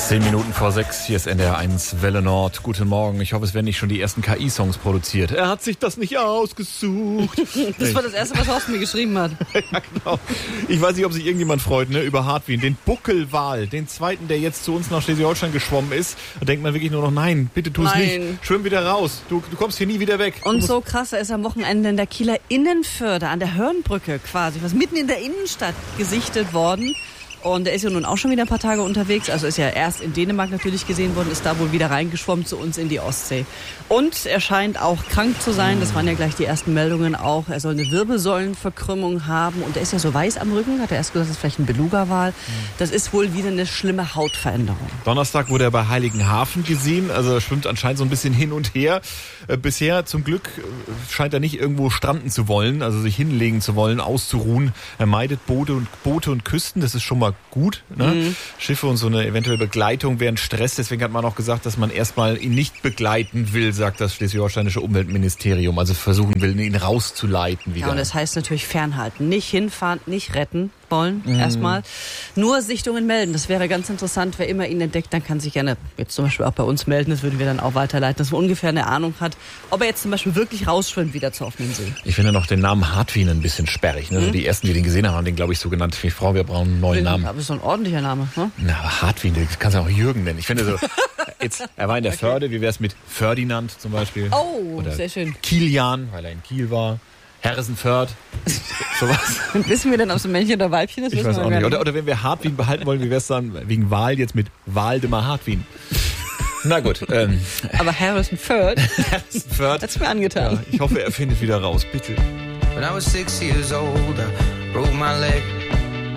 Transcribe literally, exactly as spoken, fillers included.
Zehn Minuten vor sechs, hier ist N D R eins Welle Nord. Guten Morgen. Ich hoffe, es werden nicht schon die ersten K I-Songs produziert. Er hat sich das nicht ausgesucht. Das war das Erste, was Horst mir geschrieben hat. Ja, genau. Ich weiß nicht, ob sich irgendjemand freut, ne, über Hartwin. Den Buckelwal, den zweiten, der jetzt zu uns nach Schleswig-Holstein geschwommen ist. Da denkt man wirklich nur noch, nein, bitte tu es nicht. Schwimm wieder raus. Du, du kommst hier nie wieder weg. Und so krass, er ist am Wochenende in der Kieler Innenförde an der Hörnbrücke quasi, was mitten in der Innenstadt gesichtet worden. Und er ist ja nun auch schon wieder ein paar Tage unterwegs. Also ist ja erst in Dänemark natürlich gesehen worden, ist da wohl wieder reingeschwommen zu uns in die Ostsee. Und er scheint auch krank zu sein. Das waren ja gleich die ersten Meldungen auch. Er soll eine Wirbelsäulenverkrümmung haben. Und er ist ja so weiß am Rücken. Hat er erst gesagt, das ist vielleicht ein Beluga-Wal. Das ist wohl wieder eine schlimme Hautveränderung. Donnerstag wurde er bei Heiligenhafen gesehen. Also er schwimmt anscheinend so ein bisschen hin und her. Äh, bisher zum Glück scheint er nicht irgendwo stranden zu wollen, also sich hinlegen zu wollen, auszuruhen. Er meidet Boote und, Boote und Küsten. Das ist schon mal gut, ne? Mhm. Schiffe und so eine eventuelle Begleitung wären Stress. Deswegen hat man auch gesagt, dass man erstmal ihn nicht begleiten will, sagt das schleswig-holsteinische Umweltministerium. Also versuchen will, ihn rauszuleiten wieder. Ja, und das heißt natürlich fernhalten. Nicht hinfahren, nicht retten wollen, mhm. erstmal. Nur Sichtungen melden. Das wäre ganz interessant. Wer immer ihn entdeckt, dann kann sich gerne jetzt zum Beispiel auch bei uns melden. Das würden wir dann auch weiterleiten, dass man ungefähr eine Ahnung hat, ob er jetzt zum Beispiel wirklich rausschwimmt wieder zur offenen See. Ich finde noch den Namen Hartwin ein bisschen sperrig. Ne? Mhm. Also die ersten, die den gesehen haben, haben den, glaube ich, so genannt. Ich Frau, wir brauchen einen neuen Namen. Aber das ist so ein ordentlicher Name. Ne? Na, aber Hartwin, das kannst du auch Jürgen nennen. Ich finde so, jetzt, er war in der okay. Förde. Wie wäre es mit Ferdinand zum Beispiel? Oh, oder sehr schön. Kilian, weil er in Kiel war. Herresenförd, sowas. Wissen wir denn, ob es ein Männchen oder Weibchen ist? Ich weiß auch nicht. Oder, oder wenn wir Hartwin behalten wollen, wie wäre es dann wegen Wahl jetzt mit Waldemar Hartwin? Na gut. Ähm. Aber Harrison-Ford Harrison-Ford hat's mir angetan. Ja, ich hoffe, er findet wieder raus, bitte. When I was six years old, I broke my leg.